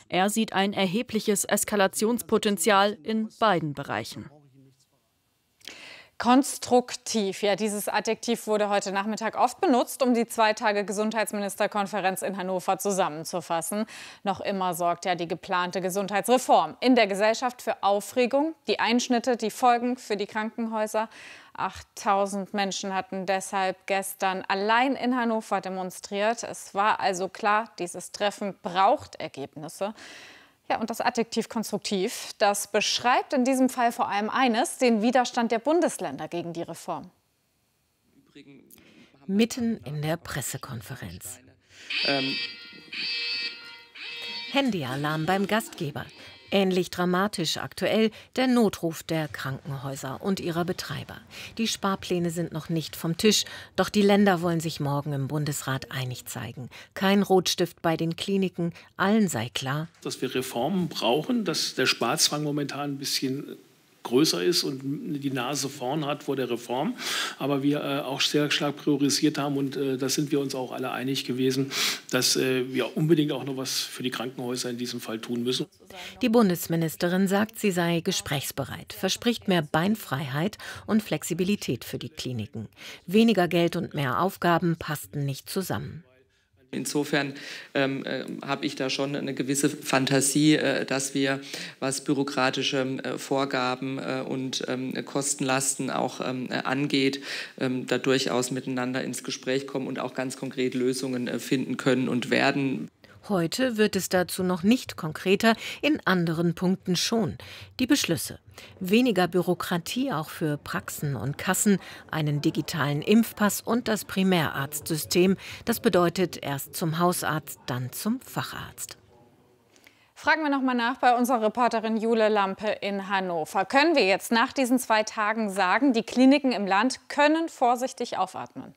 Er sieht ein erhebliches Eskalationspotenzial in beiden Bereichen. Konstruktiv, ja, dieses Adjektiv wurde heute Nachmittag oft benutzt, um die 2 Tage Gesundheitsministerkonferenz in Hannover zusammenzufassen. Noch immer sorgt ja die geplante Gesundheitsreform in der Gesellschaft für Aufregung. Die Einschnitte, die Folgen für die Krankenhäuser. 8000 Menschen hatten deshalb gestern allein in Hannover demonstriert. Es war also klar, dieses Treffen braucht Ergebnisse. Ja, und das Adjektiv konstruktiv, das beschreibt in diesem Fall vor allem eines, den Widerstand der Bundesländer gegen die Reform. Mitten in der Pressekonferenz. Handyalarm beim Gastgeber. Ähnlich dramatisch aktuell der Notruf der Krankenhäuser und ihrer Betreiber. Die Sparpläne sind noch nicht vom Tisch, doch die Länder wollen sich morgen im Bundesrat einig zeigen. Kein Rotstift bei den Kliniken, allen sei klar, dass wir Reformen brauchen, dass der Sparzwang momentan ein bisschen größer ist und die Nase vorn hat vor der Reform, aber wir auch sehr stark priorisiert haben und da sind wir uns auch alle einig gewesen, dass wir unbedingt auch noch was für die Krankenhäuser in diesem Fall tun müssen. Die Bundesministerin sagt, sie sei gesprächsbereit, verspricht mehr Beinfreiheit und Flexibilität für die Kliniken. Weniger Geld und mehr Aufgaben passten nicht zusammen. Insofern habe ich da schon eine gewisse Fantasie, dass wir, was bürokratische Vorgaben und Kostenlasten auch angeht, da durchaus miteinander ins Gespräch kommen und auch ganz konkret Lösungen finden können und werden. Heute wird es dazu noch nicht konkreter, in anderen Punkten schon. Die Beschlüsse. Weniger Bürokratie auch für Praxen und Kassen, einen digitalen Impfpass und das Primärarztsystem. Das bedeutet erst zum Hausarzt, dann zum Facharzt. Fragen wir noch mal nach bei unserer Reporterin Jule Lampe in Hannover. Können wir jetzt nach diesen 2 Tagen sagen, die Kliniken im Land können vorsichtig aufatmen?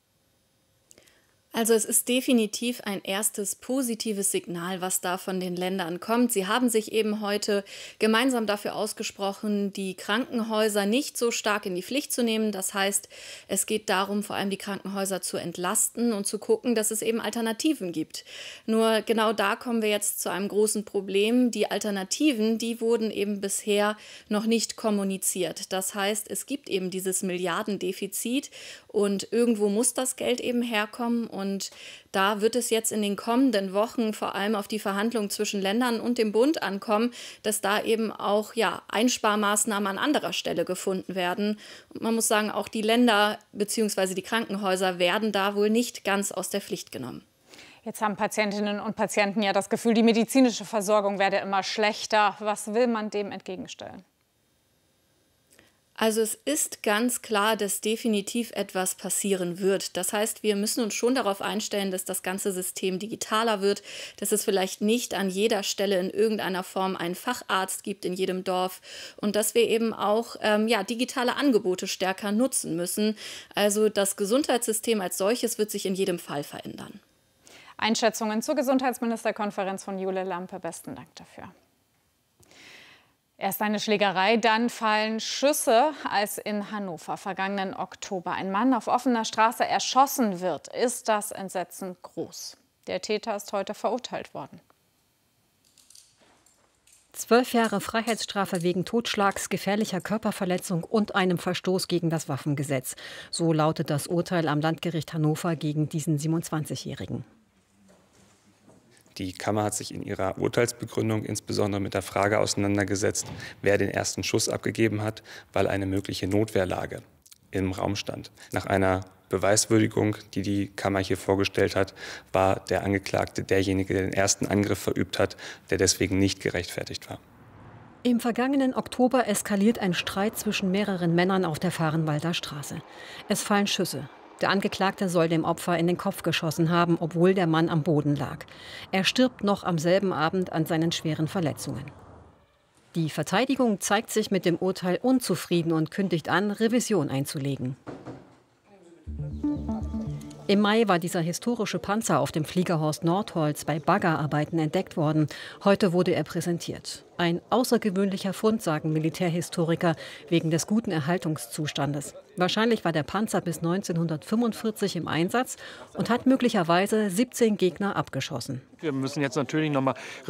Also es ist definitiv ein erstes positives Signal, was da von den Ländern kommt. Sie haben sich eben heute gemeinsam dafür ausgesprochen, die Krankenhäuser nicht so stark in die Pflicht zu nehmen. Das heißt, es geht darum, vor allem die Krankenhäuser zu entlasten und zu gucken, dass es eben Alternativen gibt. Nur genau da kommen wir jetzt zu einem großen Problem. Die Alternativen, die wurden eben bisher noch nicht kommuniziert. Das heißt, es gibt eben dieses Milliardendefizit und irgendwo muss das Geld eben herkommen. Und da wird es jetzt in den kommenden Wochen vor allem auf die Verhandlungen zwischen Ländern und dem Bund ankommen, dass da eben auch Einsparmaßnahmen an anderer Stelle gefunden werden. Und man muss sagen, auch die Länder bzw. die Krankenhäuser werden da wohl nicht ganz aus der Pflicht genommen. Jetzt haben Patientinnen und Patienten ja das Gefühl, die medizinische Versorgung werde immer schlechter. Was will man dem entgegenstellen? Also es ist ganz klar, dass definitiv etwas passieren wird. Das heißt, wir müssen uns schon darauf einstellen, dass das ganze System digitaler wird, dass es vielleicht nicht an jeder Stelle in irgendeiner Form einen Facharzt gibt in jedem Dorf und dass wir eben auch digitale Angebote stärker nutzen müssen. Also das Gesundheitssystem als solches wird sich in jedem Fall verändern. Einschätzungen zur Gesundheitsministerkonferenz von Jule Lampe. Besten Dank dafür. Erst eine Schlägerei, dann fallen Schüsse, als in Hannover vergangenen Oktober ein Mann auf offener Straße erschossen wird, ist das Entsetzen groß. Der Täter ist heute verurteilt worden. 12 Jahre Freiheitsstrafe wegen Totschlags, gefährlicher Körperverletzung und einem Verstoß gegen das Waffengesetz. So lautet das Urteil am Landgericht Hannover gegen diesen 27-Jährigen. Die Kammer hat sich in ihrer Urteilsbegründung insbesondere mit der Frage auseinandergesetzt, wer den ersten Schuss abgegeben hat, weil eine mögliche Notwehrlage im Raum stand. Nach einer Beweiswürdigung, die die Kammer hier vorgestellt hat, war der Angeklagte derjenige, der den ersten Angriff verübt hat, der deswegen nicht gerechtfertigt war. Im vergangenen Oktober eskaliert ein Streit zwischen mehreren Männern auf der Vahrenwalder Straße. Es fallen Schüsse. Der Angeklagte soll dem Opfer in den Kopf geschossen haben, obwohl der Mann am Boden lag. Er stirbt noch am selben Abend an seinen schweren Verletzungen. Die Verteidigung zeigt sich mit dem Urteil unzufrieden und kündigt an, Revision einzulegen. Im Mai war dieser historische Panzer auf dem Fliegerhorst Nordholz bei Baggerarbeiten entdeckt worden. Heute wurde er präsentiert. Ein außergewöhnlicher Fund, sagen Militärhistoriker, wegen des guten Erhaltungszustandes. Wahrscheinlich war der Panzer bis 1945 im Einsatz und hat möglicherweise 17 Gegner abgeschossen. Wir müssen jetzt natürlich noch mal